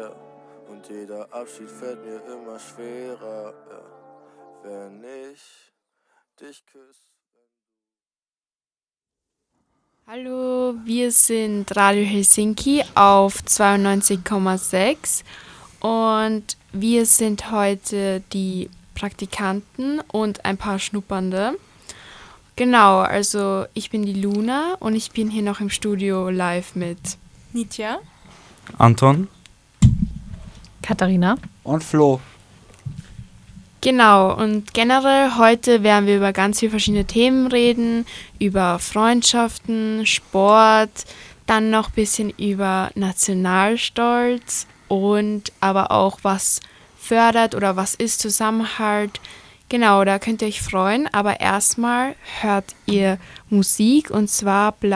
ja. Und jeder Abschied fällt mir immer schwerer, ja. Wenn ich dich küsse. Hallo, wir sind Radio Helsinki auf 92,6 und wir sind heute die Praktikanten und ein paar Schnuppernde. Genau, also ich bin die Luna und ich bin hier noch im Studio live mit Nitya, Anton Katharina und Flo. Genau, und generell heute werden wir über ganz viele verschiedene Themen reden, über Freundschaften, Sport, dann noch ein bisschen über Nationalstolz und aber auch was fördert oder was ist Zusammenhalt. Genau, da könnt ihr euch freuen, aber erstmal hört ihr Musik und zwar